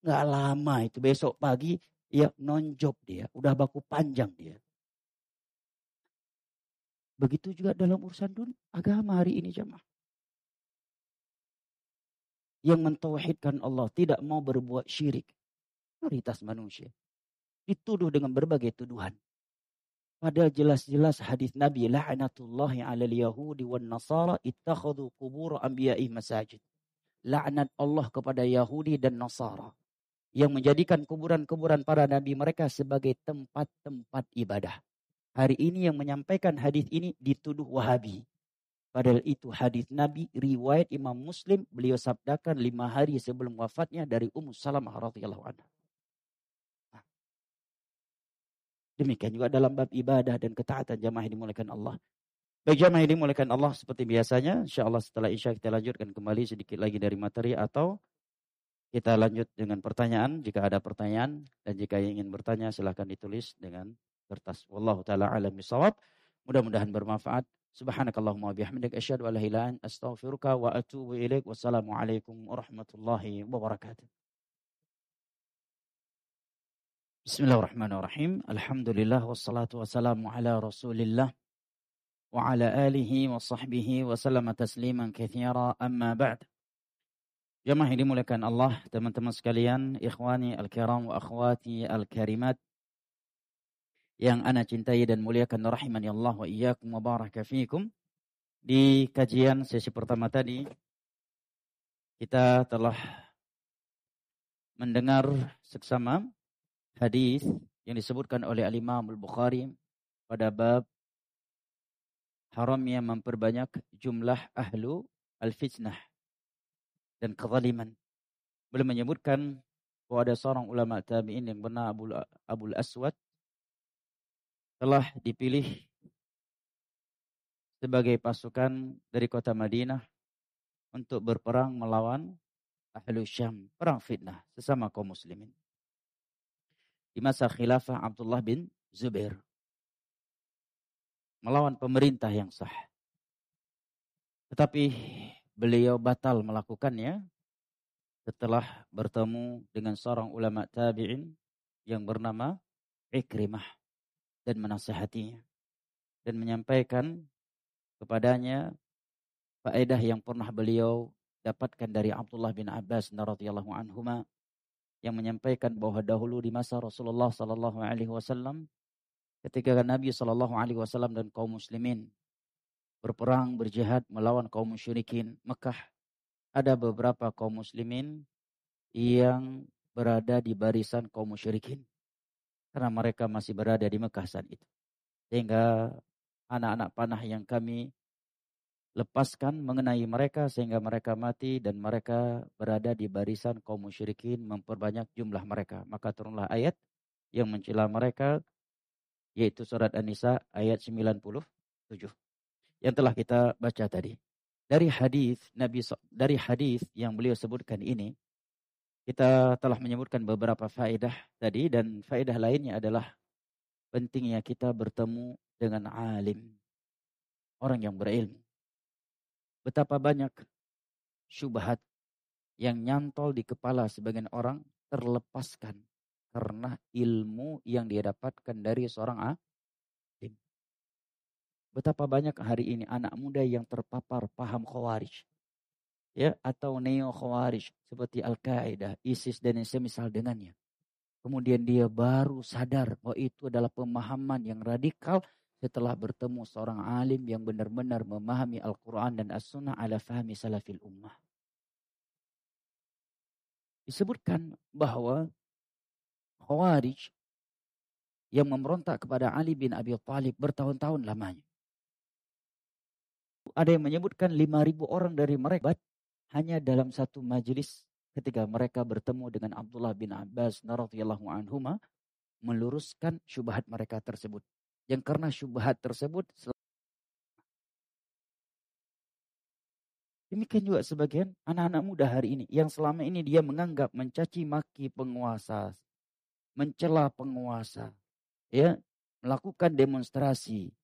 Nggak lama itu, besok pagi ya non-job dia, udah baku panjang dia. Begitu juga dalam urusan dunia, agama hari ini jemaah. Yang mentauhidkan Allah, tidak mau berbuat syirik. Mayoritas manusia dituduh dengan berbagai tuduhan. Padahal jelas-jelas hadis Nabi, la'natullahi 'alal yahudi wan nasara ittakhadhu qubur anbiya'i masajid. Laknat Allah kepada Yahudi dan Nasara yang menjadikan kuburan-kuburan para nabi mereka sebagai tempat-tempat ibadah. Hari ini yang menyampaikan hadis ini dituduh Wahabi. Padahal itu hadis Nabi, riwayat Imam Muslim, beliau sabdakan 5 hari sebelum wafatnya dari Ummu Salamah radhiyallahu anha. Demikian juga dalam bab ibadah dan ketaatan jamaah yang dimuliakan Allah. Baik jamaah yang dimuliakan Allah, seperti biasanya, insyaallah setelah Isya kita lanjutkan kembali sedikit lagi dari materi, atau kita lanjut dengan pertanyaan jika ada pertanyaan, dan jika ingin bertanya silahkan ditulis dengan kertas. Wallahu taala alam bisawab. Mudah-mudahan bermanfaat. Subhanakallahumma bihamdika asyhadu an la ilaha illa anta astaghfiruka wa atubu ilaik. Wassalamualaikum warahmatullahi wabarakatuh. Bismillahirrahmanirrahim. Alhamdulillah wassalatu wassalamu ala Rasulillah wa ala alihi wa sahbihi wa sallama tasliman katsira, amma ba'd. Jamaah yang dimuliakan Allah, teman-teman sekalian, ikhwani al-kiram wa akhwati al-karimat yang ana cintai dan muliakan, rahimani Allah wa iyyakum wa baraka fikum. Di kajian sesi pertama tadi kita telah mendengar seksama hadis yang disebutkan oleh Al-Imam Al-Bukhari pada bab haramnya memperbanyak jumlah ahlu al-fitnah dan kezaliman. Beliau menyebutkan bahwa ada seorang ulama tabi'in yang bernama Abul Aswad telah dipilih sebagai pasukan dari kota Madinah untuk berperang melawan ahlu Syam, perang fitnah sesama kaum muslimin. Di masa khilafah Abdullah bin Zubair, melawan pemerintah yang sah. Tetapi beliau batal melakukannya setelah bertemu dengan seorang ulama tabi'in yang bernama Ikrimah dan menasihatinya dan menyampaikan kepadanya faedah yang pernah beliau dapatkan dari Abdullah bin Abbas radhiyallahu anhuma, yang menyampaikan bahwa dahulu di masa Rasulullah sallallahu alaihi wasallam, ketika Nabi sallallahu alaihi wasallam dan kaum muslimin berperang berjihad melawan kaum musyrikin Mekah, ada beberapa kaum muslimin yang berada di barisan kaum musyrikin karena mereka masih berada di Mekah saat itu. Sehingga anak-anak panah yang kami lepaskan mengenai mereka sehingga mereka mati dan mereka berada di barisan kaum musyrikin, memperbanyak jumlah mereka. Maka turunlah ayat yang mencela mereka, yaitu surat An-Nisa ayat 97 yang telah kita baca tadi. Dari hadis yang beliau sebutkan ini, kita telah menyebutkan beberapa faedah tadi, dan faedah lainnya adalah pentingnya kita bertemu dengan alim, orang yang berilmu. Betapa banyak syubhat yang nyantol di kepala sebagian orang terlepaskan karena ilmu yang dia dapatkan dari seorang alim. Betapa banyak hari ini anak muda yang terpapar paham Khawarij, ya, atau neo Khawarij seperti Al-Qaeda, ISIS dan yang semisal dengannya. Kemudian dia baru sadar bahwa itu adalah pemahaman yang radikal setelah bertemu seorang alim yang benar-benar memahami Al-Quran dan As-Sunnah ala fahmi salafil ummah. Disebutkan bahwa Khawarij yang memberontak kepada Ali bin Abi Thalib bertahun-tahun lamanya. Ada yang menyebutkan 5.000 orang dari mereka hanya dalam satu majelis ketika mereka bertemu dengan Abdullah bin Abbas radhiyallahu anhuma, meluruskan syubhat mereka tersebut. Yang karena syubhat tersebut, demikian juga sebagian anak-anak muda hari ini yang selama ini dia menganggap mencaci maki penguasa, mencela penguasa, ya, melakukan demonstrasi,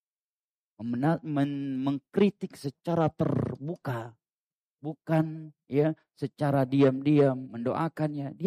mengkritik secara terbuka, bukan ya secara diam-diam mendoakannya.